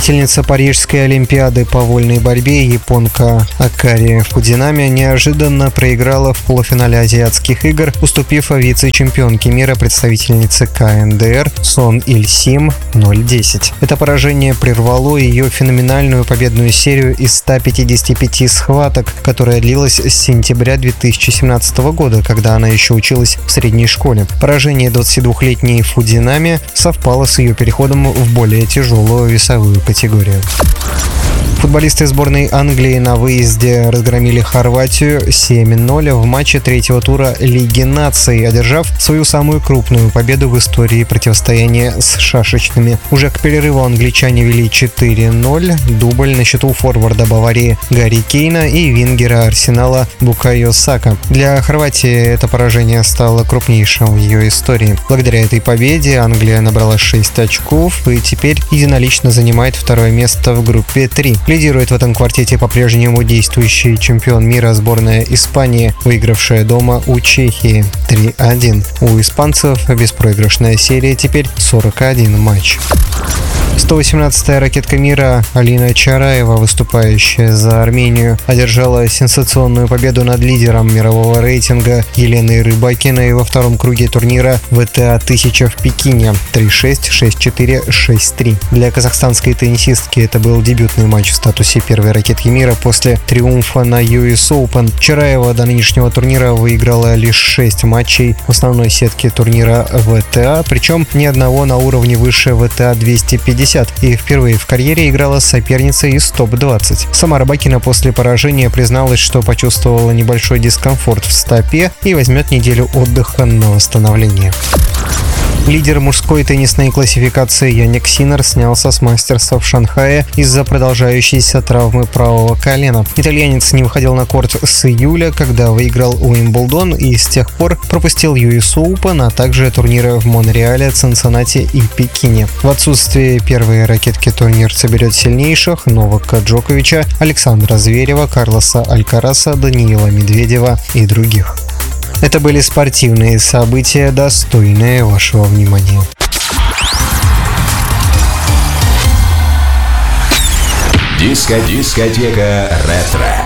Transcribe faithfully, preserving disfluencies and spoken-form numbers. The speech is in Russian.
Победительница Парижской олимпиады по вольной борьбе японка Акари Фудзинами неожиданно проиграла в полуфинале азиатских игр, уступив вице-чемпионке мира представительнице ка эн дэ эр Сон Иль-Сим ноль десять. Это поражение прервало ее феноменальную победную серию из ста пятидесяти пяти схваток, которая длилась с сентября две тысячи семнадцатого года, когда она еще училась в средней школе. Поражение двадцатидвухлетней Фудзинами совпало с ее переходом в более тяжелую весовую категорию. Футболисты сборной Англии на выезде разгромили Хорватию семь ноль в матче третьего тура Лиги наций, одержав свою самую крупную победу в истории противостояния с шашечными. Уже к перерыву англичане вели четыре ноль, дубль на счету форварда Баварии Гарри Кейна и вингера Арсенала Букайо Сака. Для Хорватии это поражение стало крупнейшим в ее истории. Благодаря этой победе Англия набрала шесть очков и теперь единолично занимает второе место в группе три. Лидирует в этом квартете по-прежнему действующий чемпион мира сборная Испании, выигравшая дома у Чехии три один. У испанцев беспроигрышная серия теперь сорок один матч. сто восемнадцатая ракетка мира Алина Чараева, выступающая за Армению, одержала сенсационную победу над лидером мирового рейтинга Еленой Рыбакиной во втором круге турнира вэ тэ а тысяча в Пекине три шесть, шесть четыре, шесть три. Для казахстанской теннисистки это был дебютный матч в статусе первой ракетки мира после триумфа на ю эс Open. Чараева до нынешнего турнира выиграла лишь шесть матчей в основной сетке турнира вэ тэ а, причем ни одного на уровне выше вэ тэ а двести пятьдесят, и впервые в карьере играла с соперницей из топ двадцать. Сама Рыбакина после поражения призналась, что почувствовала небольшой дискомфорт в стопе и возьмет неделю отдыха на восстановление. Лидер мужской теннисной классификации Яник Синнер снялся с мастерства в Шанхае из-за продолжающейся травмы правого колена. Итальянец не выходил на корт с июля, когда выиграл Уимблдон, и с тех пор пропустил ю эс Open, а также турниры в Монреале, Цинциннати и Пекине. В отсутствие первой ракетки турнир соберет сильнейших: Новака Джоковича, Александра Зверева, Карлоса Алькараса, Даниила Медведева и других. Это были спортивные события, достойные вашего внимания. Диско-дискотека ретро.